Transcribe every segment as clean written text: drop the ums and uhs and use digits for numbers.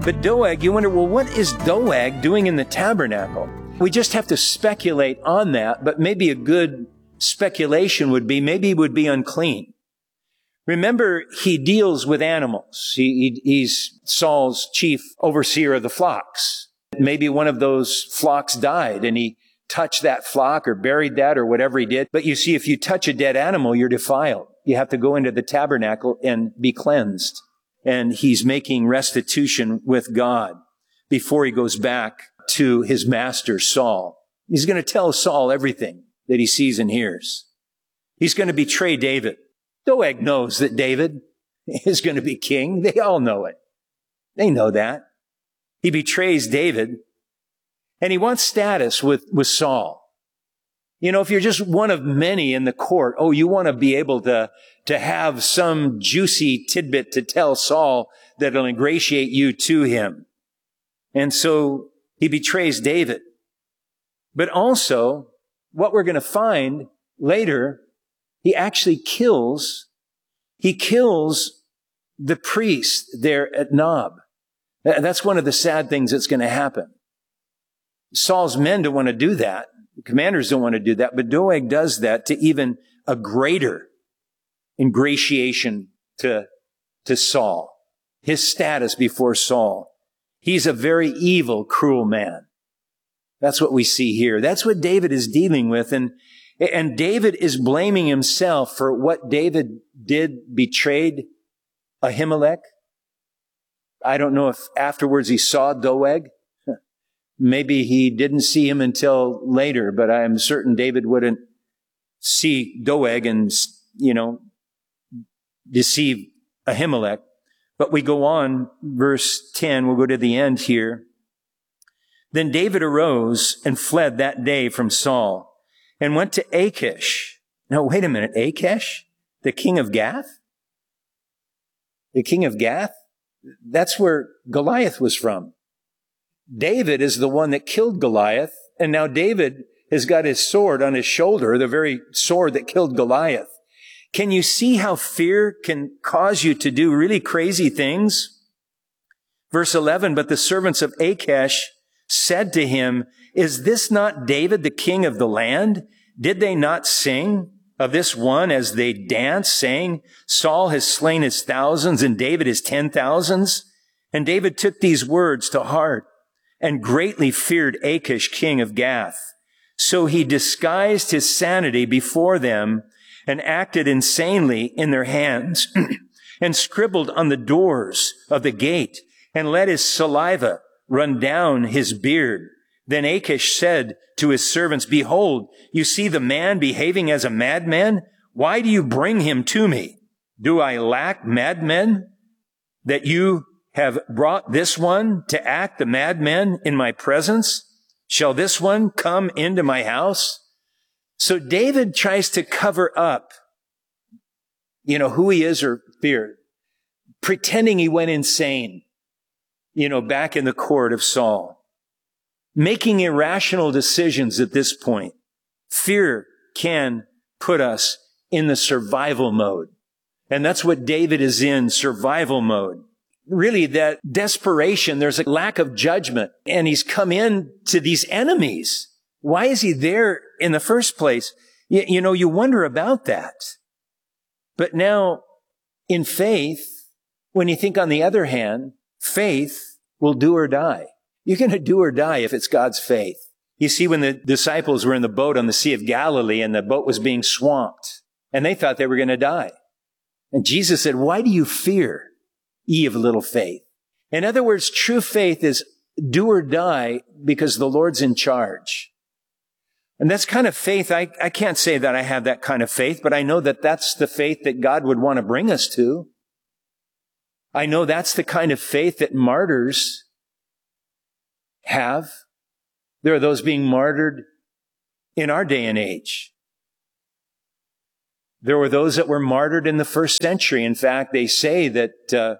But Doeg, you wonder, well, what is Doeg doing in the tabernacle? We just have to speculate on that, but maybe a good speculation would be, maybe he would be unclean. Remember, he deals with animals. He's Saul's chief overseer of the flocks. Maybe one of those flocks died and he touched that flock or buried that or whatever he did. But you see, if you touch a dead animal, you're defiled. You have to go into the tabernacle and be cleansed. And he's making restitution with God before he goes back to his master, Saul. He's going to tell Saul everything that he sees and hears. He's going to betray David. Doeg knows that David is going to be king. They all know it. They know that. He betrays David, and he wants status with Saul. You know, if you're just one of many in the court, you want to be able to have some juicy tidbit to tell Saul that'll ingratiate you to him. And so he betrays David. But also, what we're going to find later, he actually kills the priest there at Nob. That's one of the sad things that's going to happen. Saul's men don't want to do that. The commanders don't want to do that, but Doeg does that to even a greater ingratiation to Saul, his status before Saul. He's a very evil, cruel man. That's what we see here. That's what David is dealing with. And David is blaming himself for what David did, betrayed Ahimelech. I don't know if afterwards he saw Doeg. Maybe he didn't see him until later, but I am certain David wouldn't see Doeg and, deceive Ahimelech. But we go on, verse 10, we'll go to the end here. Then David arose and fled that day from Saul and went to Achish. Now, wait a minute, Achish? The king of Gath? The king of Gath? That's where Goliath was from. David is the one that killed Goliath, and now David has got his sword on his shoulder, the very sword that killed Goliath. Can you see how fear can cause you to do really crazy things? Verse 11, but the servants of Achish said to him, is this not David, the king of the land? Did they not sing of this one as they danced, saying, Saul has slain his thousands and David his 10,000s? And David took these words to heart and greatly feared Achish, king of Gath. So he disguised his sanity before them and acted insanely in their hands and scribbled on the doors of the gate and let his saliva run down his beard. Then Achish said to his servants, behold, you see the man behaving as a madman? Why do you bring him to me? Do I lack madmen that you have brought this one to act the madman in my presence? Shall this one come into my house? So David tries to cover up, who he is or fear, pretending he went insane, back in the court of Saul, making irrational decisions at this point. Fear can put us in the survival mode. And that's what David is in, survival mode. Really, that desperation, there's a lack of judgment, and he's come in to these enemies. Why is he there in the first place? You wonder about that. But now, in faith, when you think on the other hand, faith will do or die. You're going to do or die if it's God's faith. You see, when the disciples were in the boat on the Sea of Galilee and the boat was being swamped, and they thought they were going to die. And Jesus said, why do you fear, ye of little faith? In other words, true faith is do or die because the Lord's in charge. And that's kind of faith. I can't say that I have that kind of faith, but I know that that's the faith that God would want to bring us to. I know that's the kind of faith that martyrs have. There are those being martyred in our day and age. There were those that were martyred in the first century. In fact, they say that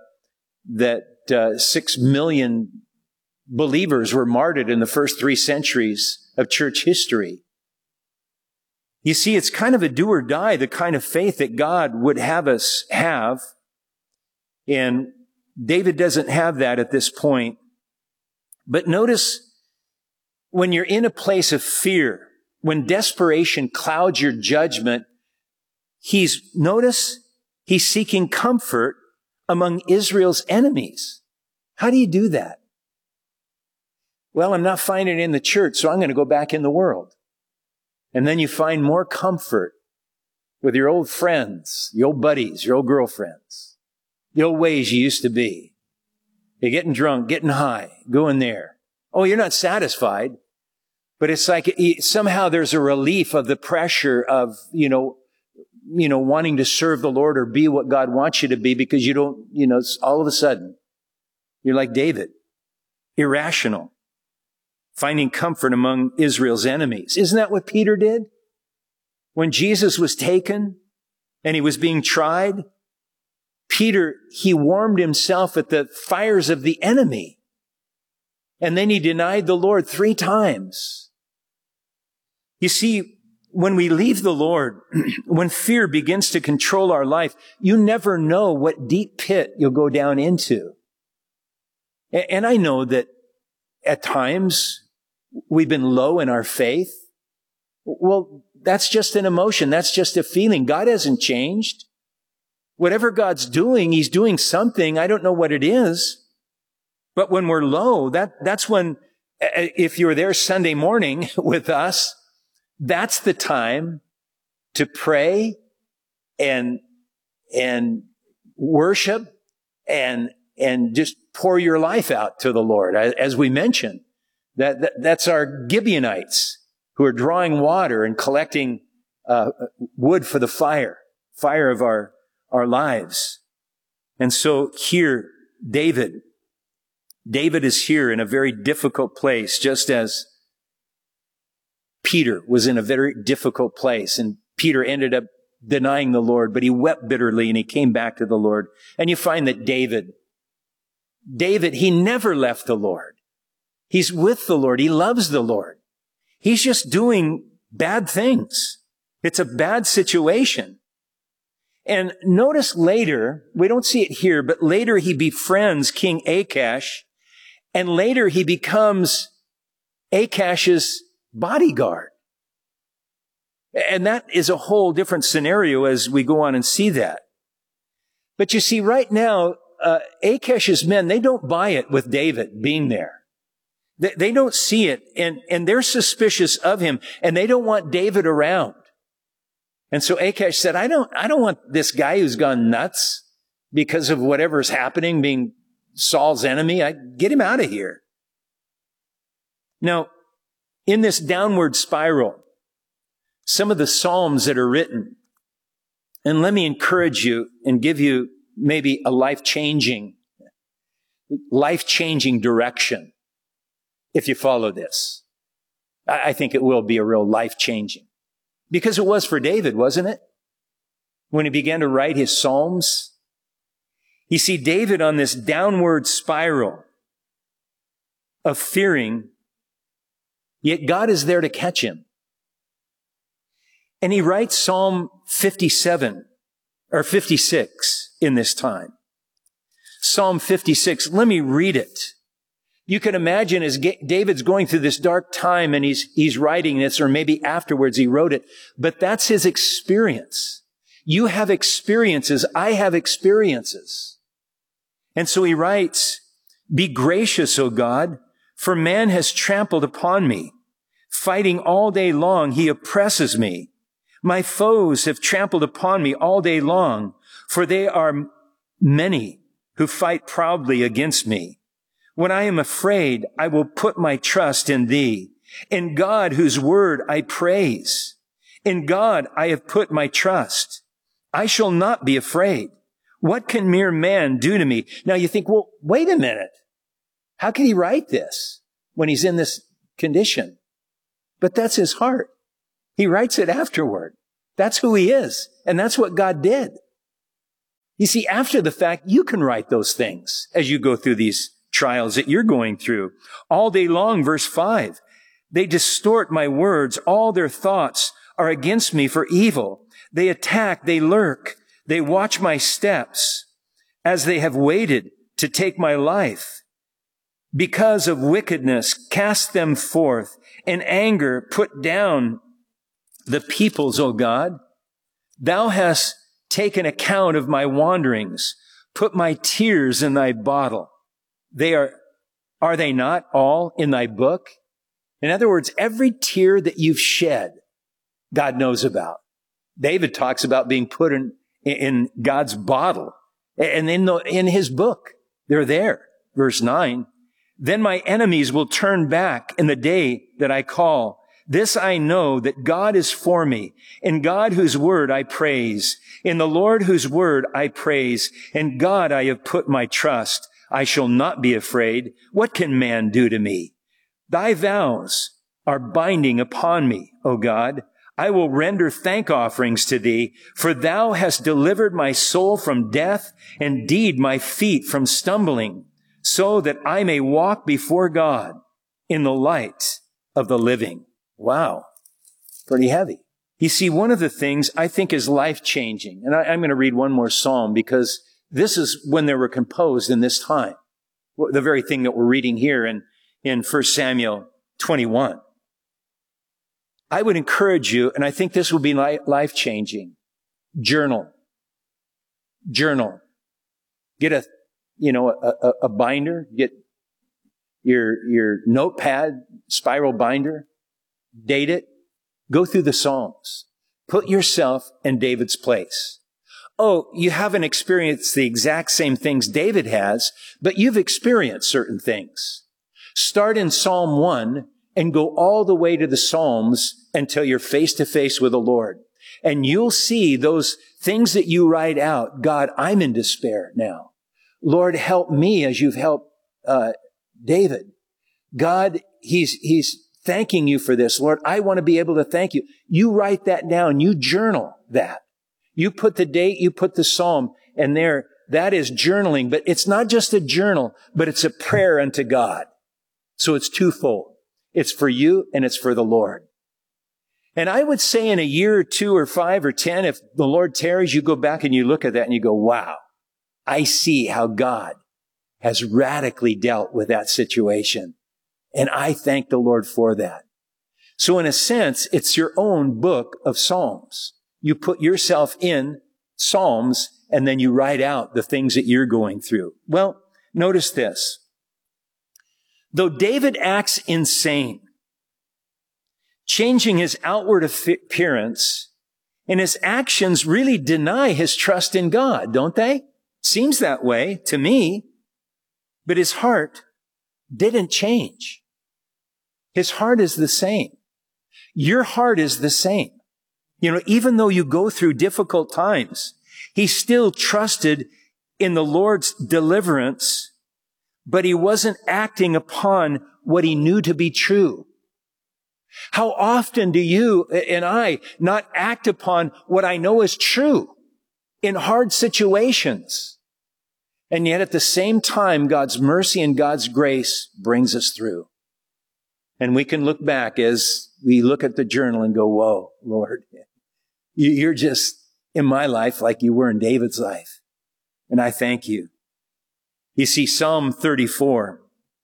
6 million believers were martyred in the first 3 centuries of church history. You see, it's kind of a do or die, the kind of faith that God would have us have. And David doesn't have that at this point. But notice when you're in a place of fear, when desperation clouds your judgment, he's seeking comfort among Israel's enemies. How do you do that? Well, I'm not finding it in the church, so I'm going to go back in the world. And then you find more comfort with your old friends, your old buddies, your old girlfriends, the old ways you used to be. You're getting drunk, getting high, going there. Oh, you're not satisfied. But it's like somehow there's a relief of the pressure of, wanting to serve the Lord or be what God wants you to be, because you don't, all of a sudden, you're like David, irrational, finding comfort among Israel's enemies. Isn't that what Peter did? When Jesus was taken and he was being tried, Peter, he warmed himself at the fires of the enemy. And then he denied the Lord 3 times. You see, when we leave the Lord, when fear begins to control our life, you never know what deep pit you'll go down into. And I know that at times we've been low in our faith. Well, that's just an emotion. That's just a feeling. God hasn't changed. Whatever God's doing, he's doing something. I don't know what it is. But when we're low, that's when, if you're there Sunday morning with us, that's the time to pray and worship and just pour your life out to the Lord. As we mentioned, that's our Gibeonites who are drawing water and collecting wood for the fire of our lives. And so here, David is here in a very difficult place, just as Peter was in a very difficult place, and Peter ended up denying the Lord, but he wept bitterly and he came back to the Lord. And you find that David, he never left the Lord. He's with the Lord. He loves the Lord. He's just doing bad things. It's a bad situation. And notice later, we don't see it here, but later he befriends King Achash, and later he becomes Achash's bodyguard. And that is a whole different scenario as we go on and see that. But you see, right now, Achash's men, they don't buy it with David being there. They don't see it, and they're suspicious of him, and they don't want David around. And so Achash said, I don't want this guy who's gone nuts because of whatever's happening, being Saul's enemy. Get him out of here. Now, in this downward spiral, some of the Psalms that are written, and let me encourage you and give you maybe a life-changing direction if you follow this. I think it will be a real life-changing. Because it was for David, wasn't it? When he began to write his Psalms. You see, David on this downward spiral of fearing, yet God is there to catch him. And he writes Psalm 57 or 56 in this time. Psalm 56, let me read it. You can imagine as David's going through this dark time and he's writing this, or maybe afterwards he wrote it, but that's his experience. You have experiences. I have experiences. And so he writes, "Be gracious, O God, for man has trampled upon me. Fighting all day long, he oppresses me. My foes have trampled upon me all day long, for they are many who fight proudly against me. When I am afraid, I will put my trust in thee. In God, whose word I praise. In God, I have put my trust. I shall not be afraid. What can mere man do to me?" Now you think, well, wait a minute. How can he write this when he's in this condition? But that's his heart. He writes it afterward. That's who he is. And that's what God did. You see, after the fact, you can write those things as you go through these trials that you're going through. All day long, verse 5, they distort my words. All their thoughts are against me for evil. They attack, they lurk, they watch my steps. As they have waited, to take my life. Because of wickedness, cast them forth. In anger, put down the peoples, O God. Thou hast taken account of my wanderings. Put my tears in thy bottle. Are they not all in thy book? In other words, every tear that you've shed, God knows about. David talks about being put in God's bottle and in his book. They're there. Verse 9. Then my enemies will turn back in the day that I call. This I know, that God is for me. In God whose word I praise. In the Lord whose word I praise. In God I have put my trust. I shall not be afraid. What can man do to me? Thy vows are binding upon me, O God. I will render thank offerings to thee, for thou hast delivered my soul from death, indeed my feet from stumbling, so that I may walk before God in the light of the living. Wow. Pretty heavy. You see, one of the things I think is life-changing, and I'm going to read one more psalm because this is when they were composed in this time. The very thing that we're reading here in 1 Samuel 21. I would encourage you, and I think this will be life-changing. Journal. Get a binder. Get your notepad, spiral binder. Date it. Go through the Psalms. Put yourself in David's place. Oh, you haven't experienced the exact same things David has, but you've experienced certain things. Start in Psalm 1 and go all the way to the Psalms until you're face to face with the Lord. And you'll see those things that you write out. God, I'm in despair now. Lord, help me as you've helped David. God, he's thanking you for this. Lord, I want to be able to thank you. You write that down. You journal that. You put the date, you put the psalm, and there, that is journaling. But it's not just a journal, but it's a prayer unto God. So it's twofold. It's for you and it's for the Lord. And I would say in a year or 2 or 5 or 10, if the Lord tarries, you go back and you look at that and you go, wow, I see how God has radically dealt with that situation. And I thank the Lord for that. So in a sense, it's your own book of Psalms. You put yourself in Psalms and then you write out the things that you're going through. Well, notice this. Though David acts insane, changing his outward appearance, and his actions really deny his trust in God, don't they? Seems that way to me. But his heart didn't change. His heart is the same. Your heart is the same. You know, even though you go through difficult times, he still trusted in the Lord's deliverance, but he wasn't acting upon what he knew to be true. How often do you and I not act upon what I know is true in hard situations? And yet at the same time, God's mercy and God's grace brings us through. And we can look back as we look at the journal and go, whoa, Lord, you're just in my life like you were in David's life. And I thank you. You see, Psalm 34,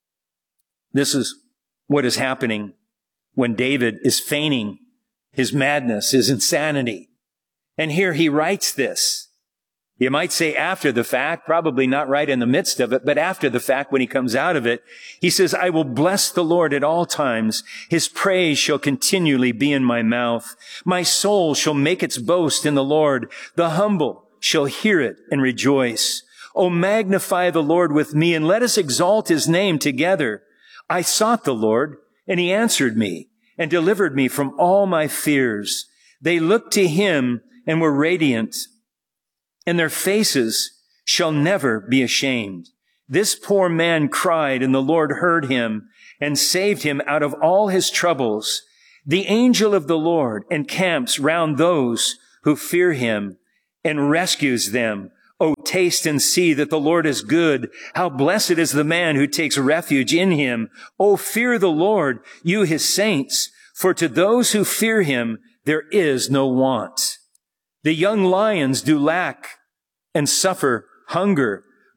this is what is happening when David is feigning his madness, his insanity. And here he writes this. You might say after the fact, probably not right in the midst of it, but after the fact when he comes out of it, he says, I will bless the Lord at all times. His praise shall continually be in my mouth. My soul shall make its boast in the Lord. The humble shall hear it and rejoice. Oh, magnify the Lord with me and let us exalt his name together. I sought the Lord and he answered me and delivered me from all my fears. They looked to him and were radiant, and their faces shall never be ashamed. This poor man cried, and the Lord heard him and saved him out of all his troubles. The angel of the Lord encamps round those who fear him and rescues them. Oh, taste and see that the Lord is good. How blessed is the man who takes refuge in him. Oh, fear the Lord, you his saints, for to those who fear him there is no want. The young lions do lack and suffer hunger,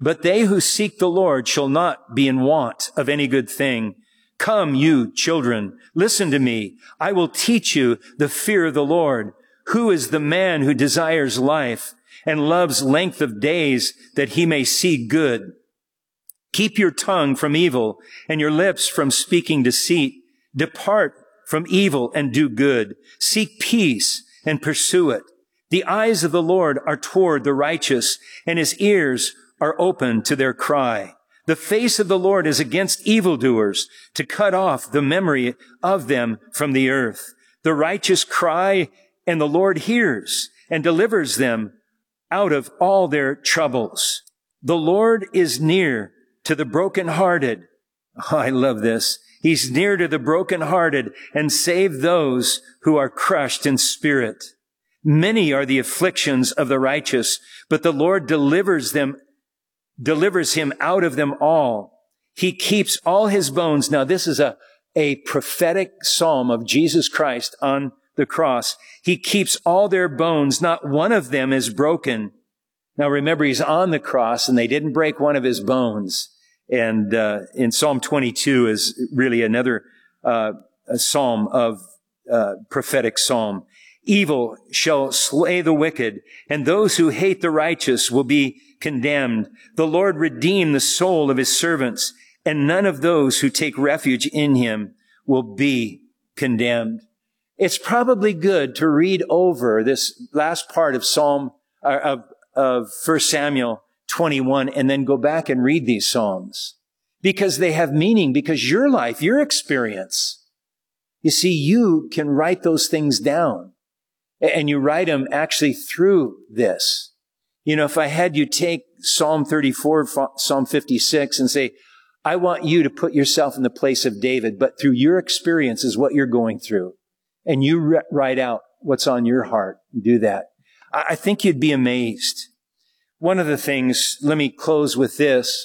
But they who seek the Lord shall not be in want of any good thing. Come, you children, listen to me. I will teach you the fear of the Lord. Who is the man who desires life and loves length of days that he may see good? Keep your tongue from evil and your lips from speaking deceit. Depart from evil and do good. Seek peace and pursue it. The eyes of the Lord are toward the righteous, and his ears are open to their cry. The face of the Lord is against evildoers, to cut off the memory of them from the earth. The righteous cry, and the Lord hears and delivers them out of all their troubles. The Lord is near to the brokenhearted. Oh, I love this. He's near to the brokenhearted and save those who are crushed in spirit. Many are the afflictions of the righteous, but the Lord delivers him out of them all. He keeps all his bones. Now, this is a prophetic psalm of Jesus Christ on the cross. He keeps all their bones. Not one of them is broken. Now, remember, he's on the cross and they didn't break one of his bones. And in Psalm 22 is really another a psalm of prophetic psalm. Evil shall slay the wicked, and those who hate the righteous will be condemned. The Lord redeemed the soul of his servants, and none of those who take refuge in him will be condemned. It's probably good to read over this last part of of 1 Samuel 21 and then go back and read these psalms, because they have meaning, because your life, your experience, you see, you can write those things down. And you write them actually through this. You know, if I had you take Psalm 34, Psalm 56 and say, I want you to put yourself in the place of David, but through your experiences, what you're going through, and you write out what's on your heart, do that. I think you'd be amazed. One of the things, let me close with this.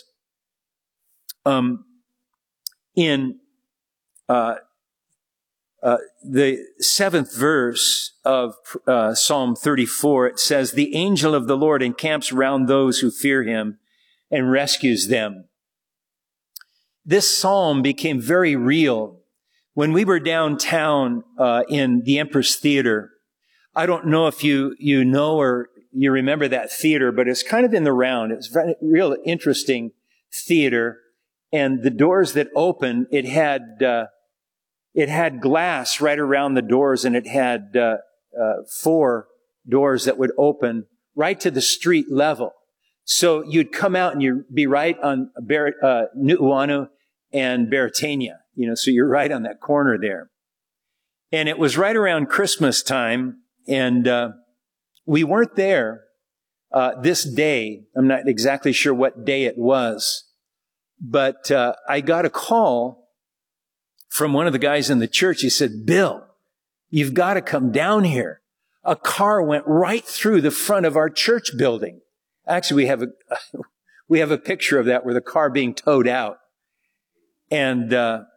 The 7th verse of Psalm 34, it says, the angel of the Lord encamps around those who fear him and rescues them. This psalm became very real when we were downtown in the Empress Theater. I don't know if you know or you remember that theater, but it's kind of in the round. It's a real interesting theater. And the doors that opened, it had glass right around the doors, and it had 4 doors that would open right to the street level. So you'd come out and you'd be right on Nu'uanu and Beretania, so you're right on that corner there. And it was right around Christmas time, and we weren't there this day. I'm not exactly sure what day it was, but I got a call from one of the guys in the church. He said, Bill, you've got to come down here. A car went right through the front of our church building. Actually, we have a picture of that, where the car being towed out. And the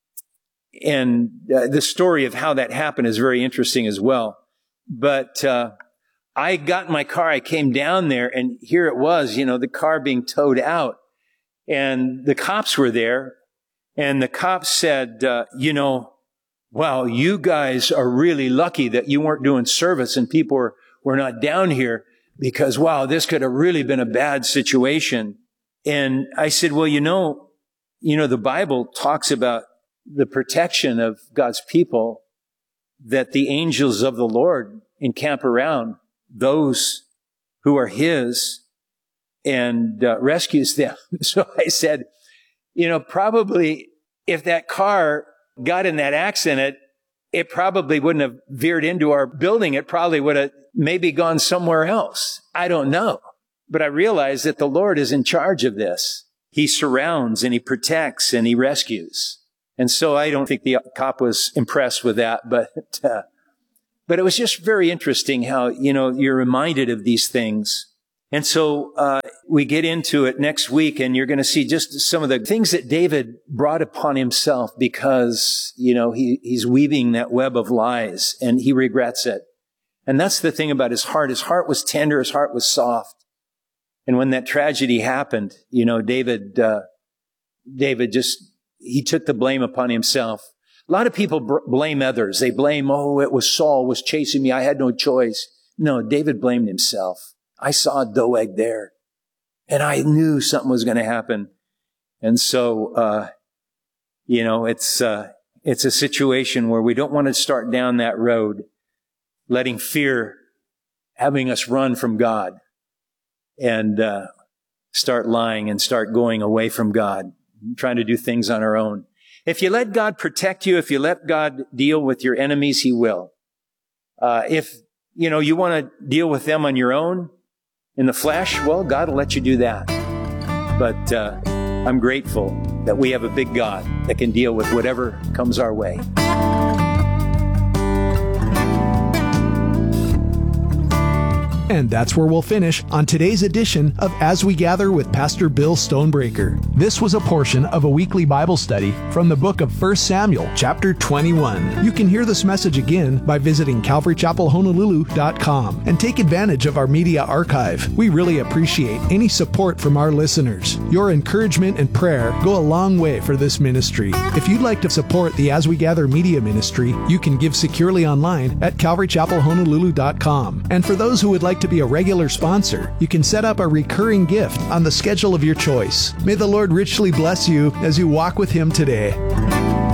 story of how that happened is very interesting as well. But I got in my car, I came down there, and here it was, the car being towed out. And the cops were there. And the cops said, wow, you guys are really lucky that you weren't doing service and people were not down here, because, wow, this could have really been a bad situation. And I said, well, the Bible talks about the protection of God's people, that the angels of the Lord encamp around those who are his and rescues them. So I said, probably if that car got in that accident, it probably wouldn't have veered into our building. It probably would have maybe gone somewhere else. I don't know. But I realize that the Lord is in charge of this. He surrounds and he protects and he rescues. And so I don't think the cop was impressed with that, but it was just very interesting how, you're reminded of these things. And so we get into it next week, and you're going to see just some of the things that David brought upon himself, because, he's weaving that web of lies, and he regrets it. And that's the thing about his heart. His heart was tender. His heart was soft. And when that tragedy happened, David he took the blame upon himself. A lot of people blame others. They blame, it was Saul was chasing me. I had no choice. No, David blamed himself. I saw Doeg there, and I knew something was going to happen. And so, it's a situation where we don't want to start down that road, letting fear having us run from God and start lying and start going away from God, trying to do things on our own. If you let God protect you, if you let God deal with your enemies, He will. If, you want to deal with them on your own in the flesh, well, God will let you do that. But I'm grateful that we have a big God that can deal with whatever comes our way. And that's where we'll finish on today's edition of As We Gather with Pastor Bill Stonebreaker. This was a portion of a weekly Bible study from the book of 1 Samuel, chapter 21. You can hear this message again by visiting CalvaryChapelHonolulu.com and take advantage of our media archive. We really appreciate any support from our listeners. Your encouragement and prayer go a long way for this ministry. If you'd like to support the As We Gather media ministry, you can give securely online at CalvaryChapelHonolulu.com. And for those who would like to be a regular sponsor, you can set up a recurring gift on the schedule of your choice. May the Lord richly bless you as you walk with Him today.